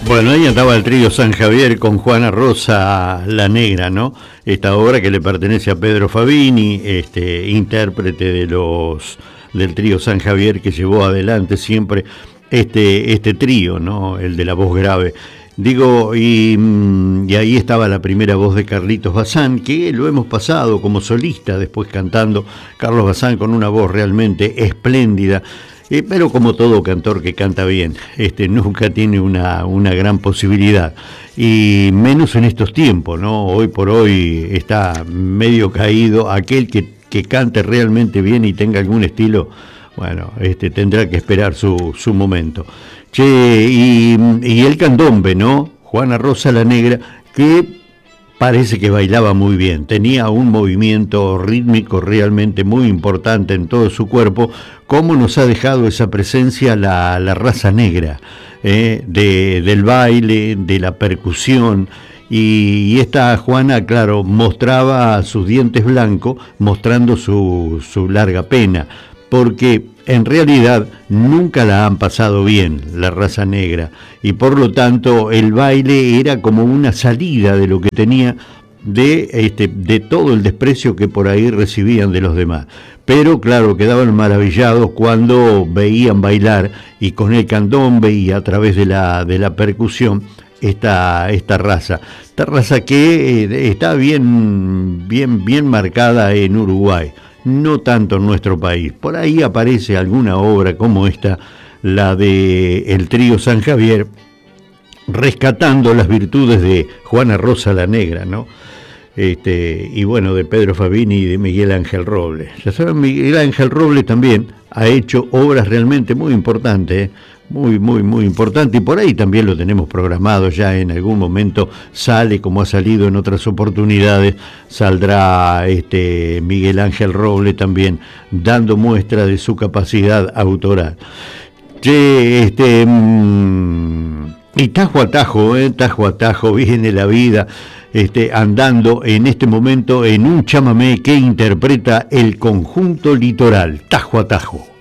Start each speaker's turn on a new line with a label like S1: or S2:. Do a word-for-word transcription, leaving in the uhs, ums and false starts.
S1: Bueno, ahí andaba el trío San Javier con Juana Rosa la Negra, ¿no? Esta obra que le pertenece a Pedro Fabini, este intérprete de los del trío San Javier, que llevó adelante siempre este, este trío, ¿no? El de la voz grave. Digo, y, y ahí estaba la primera voz de Carlitos Bazán, que lo hemos pasado como solista, después cantando Carlos Bazán con una voz realmente espléndida. Eh, pero como todo cantor que canta bien, este nunca tiene una, una gran posibilidad, y menos en estos tiempos, ¿no? Hoy por hoy está medio caído aquel que, que cante realmente bien y tenga algún estilo. Bueno, este tendrá que esperar su, su momento. Che, y, y el candombe, ¿no? Juana Rosa la Negra, que parece que bailaba muy bien, tenía un movimiento rítmico realmente muy importante en todo su cuerpo. ¿Cómo nos ha dejado esa presencia la, la raza negra, eh, de, del baile, de la percusión? Y, y esta Juana, claro, mostraba sus dientes blancos, mostrando su, su larga pena, porque en realidad nunca la han pasado bien la raza negra, y por lo tanto el baile era como una salida de lo que tenía de, este, de todo el desprecio que por ahí recibían de los demás. Pero claro, quedaban maravillados cuando veían bailar, y con el candombe y a través de la, de la percusión, esta, esta raza, esta raza que eh, está bien, bien, bien marcada en Uruguay, no tanto en nuestro país. Por ahí aparece alguna obra como esta, la de el trío San Javier, rescatando las virtudes de Juana Rosa la Negra, ¿no? Este, y bueno, de Pedro Fabini y de Miguel Ángel Robles. Ya saben, Miguel Ángel Robles también ha hecho obras realmente muy importantes, ¿eh? muy, muy, muy importante, y por ahí también lo tenemos programado ya en algún momento. Sale, como ha salido en otras oportunidades, saldrá este Miguel Ángel Robles también dando muestra de su capacidad autoral. Che, este, mmm, y tajo a tajo, eh, tajo a tajo viene la vida, este, andando en este momento en un chamamé que interpreta el Conjunto Litoral, tajo a tajo.